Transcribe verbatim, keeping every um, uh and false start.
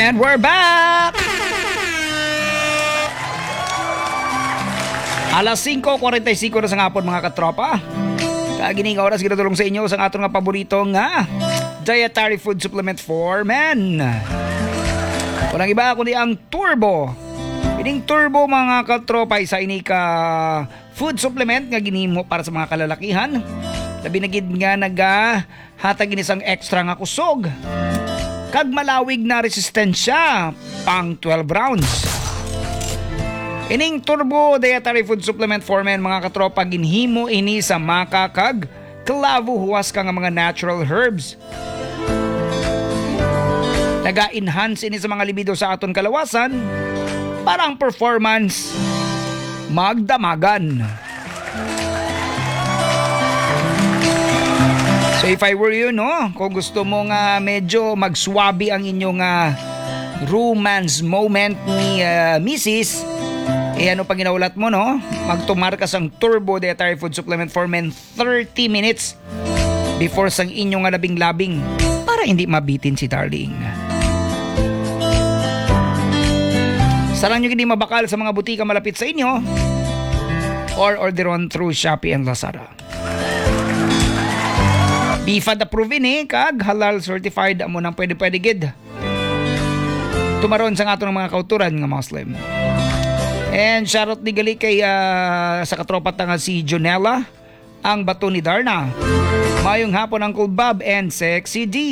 And we're back! Alas singko forty-five na sa ngapon mga katropa. Kagining oras ginatulong sa inyo sa atong nga paborito nga dietary food supplement for men. Walang iba kundi ang Turbo. Ining Turbo mga katropa isa ini ka food supplement nga ginhimo para sa mga kalalakihan. Labi na gid nga naga hatag isang extra nga kusog. Kag malawig na resistensya pang twelve rounds. Ining Turbo Dietary Food Supplement for Men mga katropa ginhimo ini sa maka kag klavo huwas ka nga mga natural herbs. Naga-enhance ini sa mga libido sa aton kalawasan para ang performance magdamagan. So if I were you, no, kung gusto mo nga medyo magswabi ang inyong uh, romance moment ni uh, Missus, eh ano pag ginaulat mo, no? Magtumar ka sang Turbo Dietary Food Supplement for Men thirty minutes before sang inyong labing-labing para hindi mabitin si darling. Sarang nyo hindi mabakal sa mga butika malapit sa inyo or order on through Shopee and Lazada. B F A D approved eh, kag halal certified amo nang pwede-pwede gid. Tumaron sa ato ng mga kauturan nga Muslim. And shoutout ni gali kay uh, sa katropa nga si Jonella, ang bato ni Darna. Mayong hapon Uncle Bob and Sexy D.